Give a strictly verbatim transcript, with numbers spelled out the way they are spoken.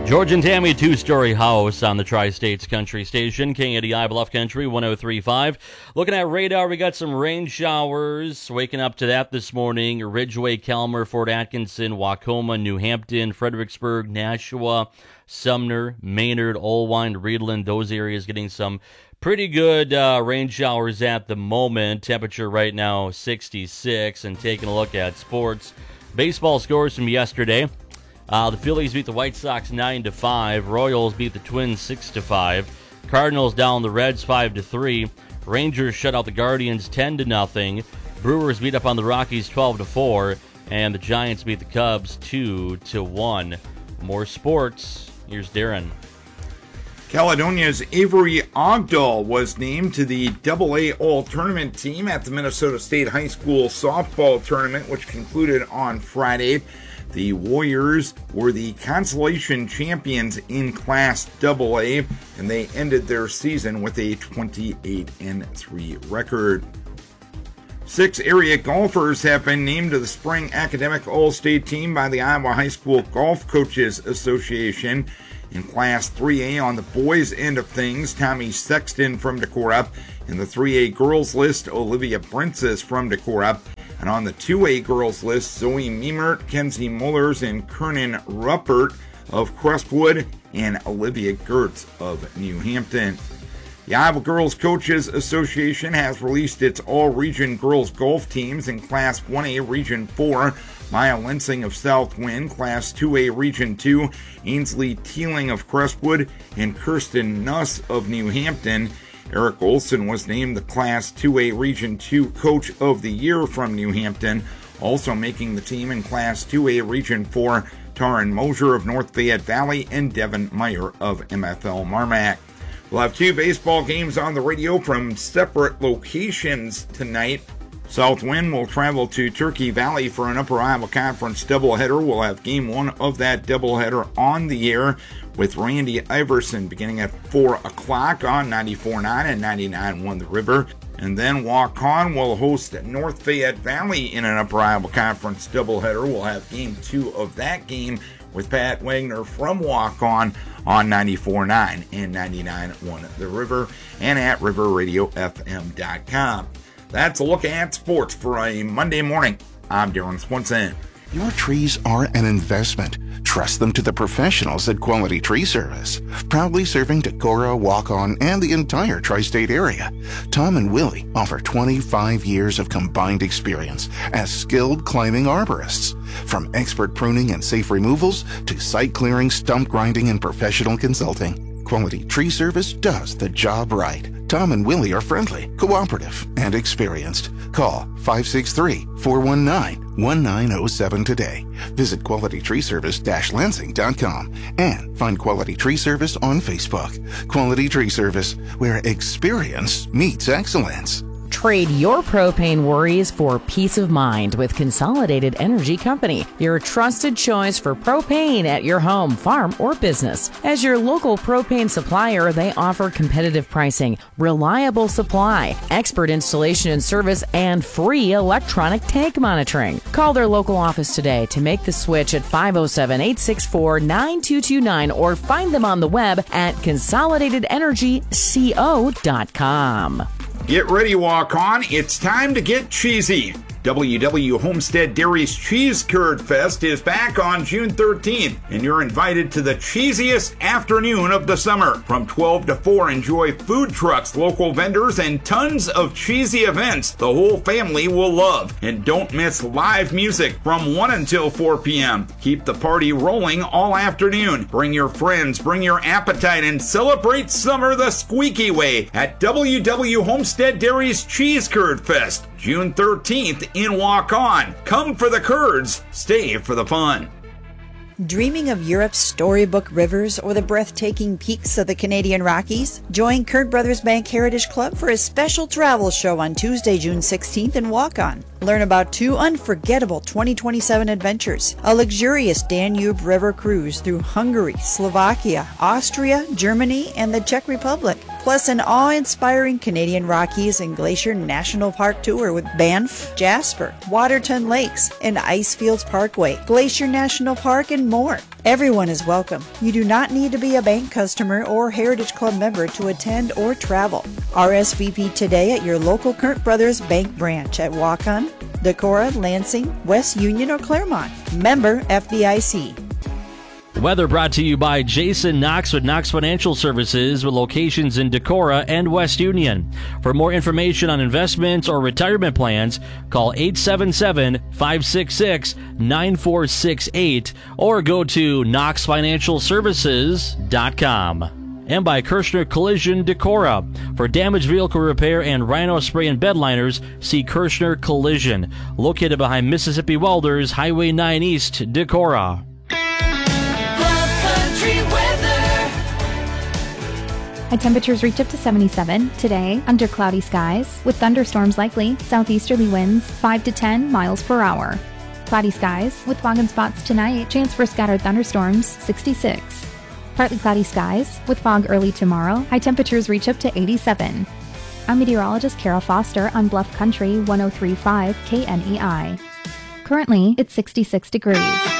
George and Tammy, two-story house on the Tri-States Country Station, K eighty I Bluff Country, one oh three point five. Looking at radar, we got some rain showers. Waking up to that this morning. Ridgeway, Calmer, Fort Atkinson, Wacoma, New Hampton, Fredericksburg, Nashua, Sumner, Maynard, Olwine, Reedland. Those areas getting some pretty good uh, rain showers at the moment. Temperature right now, sixty-six. And taking a look at sports. Baseball scores from yesterday. Uh, the Phillies beat the White Sox nine to five. Royals beat the Twins six to five. Cardinals down the Reds five to three. Rangers shut out the Guardians ten to nothing. Brewers beat up on the Rockies twelve to four. And the Giants beat the Cubs two to one. More sports. Here's Darren. Caledonia's Avery Ogdahl was named to the double A All-Tournament team at the Minnesota State High School softball tournament, which concluded on Friday. The Warriors were the consolation champions in Class double A, and they ended their season with a twenty-eight and three record. Six area golfers have been named to the Spring Academic All-State team by the Iowa High School Golf Coaches Association. In Class three A on the boys' end of things, Tommy Sexton from Decorah. In the three A girls list, Olivia Brinces from Decorah. And on the two A girls list, Zoe Meemert, Kenzie Mullers, and Kernan Ruppert of Crestwood, and Olivia Gertz of New Hampton. The Iowa Girls Coaches Association has released its all-region girls golf teams in Class one A Region four. Maya Lensing of Southwind, Class two A Region two, Ainsley Teeling of Crestwood, and Kirsten Nuss of New Hampton. Eric Olson was named the Class two A Region two Coach of the Year from New Hampton. Also making the team in Class two A Region four, Taryn Mosier of North Fayette Valley and Devin Meyer of M F L Marmac. We'll have two baseball games on the radio from separate locations tonight. Southwind will travel to Turkey Valley for an Upper Iowa Conference doubleheader. We'll have game one of that doubleheader on the air with Randy Iverson beginning at four o'clock on ninety-four point nine and ninety-nine point one The River. And then Waukon will host North Fayette Valley in an Upper Iowa Conference doubleheader. We'll have game two of that game with Pat Wagner from Waukon on ninety-four point nine and ninety-nine point one The River and at river radio f m dot com. That's a look at sports for a Monday morning. I'm Darren Swenson. Your trees are an investment. Trust them to the professionals at Quality Tree Service. Proudly serving Decorah, Waukon, and the entire tri-state area. Tom and Willie offer twenty-five years of combined experience as skilled climbing arborists. From expert pruning and safe removals to site clearing, stump grinding, and professional consulting, Quality Tree Service does the job right. Tom and Willie are friendly, cooperative, and experienced. Call five six three, four one nine, one nine zero seven today. Visit quality tree service dash lansing dot com and find Quality Tree Service on Facebook. Quality Tree Service, where experience meets excellence. Trade your propane worries for peace of mind with Consolidated Energy Company, your trusted choice for propane at your home, farm, or business. As your local propane supplier, they offer competitive pricing, reliable supply, expert installation and service, and free electronic tank monitoring. Call their local office today to make the switch at five oh seven, eight six four, nine two two nine or find them on the web at consolidated energy co dot com. Get ready, Waukon. It's time to get cheesy. W W Homestead Dairy's Cheese Curd Fest is back on June thirteenth, and you're invited to the cheesiest afternoon of the summer. From twelve to four, enjoy food trucks, local vendors, and tons of cheesy events the whole family will love. And don't miss live music from one until four p.m. Keep the party rolling all afternoon. Bring your friends, bring your appetite, and celebrate summer the squeaky way at W W Homestead Dairy's Cheese Curd Fest, June thirteenth in Waukon. Come for the curds, stay for the fun. Dreaming of Europe's storybook rivers or the breathtaking peaks of the Canadian Rockies? Join Kurt Brothers Bank Heritage Club for a special travel show on Tuesday, June sixteenth in Waukon. Learn about two unforgettable twenty twenty-seven adventures. A luxurious Danube River cruise through Hungary, Slovakia, Austria, Germany, and the Czech Republic. Plus an awe-inspiring Canadian Rockies and Glacier National Park tour with Banff, Jasper, Waterton Lakes, and Icefields Parkway, Glacier National Park, and more. Everyone is welcome. You do not need to be a bank customer or Heritage Club member to attend or travel. R S V P today at your local Kurt Brothers Bank branch at Waukon, Decorah, Lansing, West Union, or Claremont. Member F D I C. Weather brought to you by Jason Knox with Knox Financial Services with locations in Decorah and West Union. For more information on investments or retirement plans, call eight seven seven, five six six, nine four six eight or go to knox financial services dot com. And by Kirshner Collision Decorah. For damaged vehicle repair and rhino spray and bed liners, see Kirshner Collision. Located behind Mississippi Welders, Highway nine East, Decorah. High temperatures reach up to seventy-seven. Today, under cloudy skies, with thunderstorms likely, southeasterly winds five to ten miles per hour. Cloudy skies, with fog and spots tonight, chance for scattered thunderstorms, sixty-six. Partly cloudy skies, with fog early tomorrow, high temperatures reach up to eighty-seven. I'm meteorologist Carol Foster on Bluff Country one oh three point five K N E I. Currently, it's sixty-six degrees.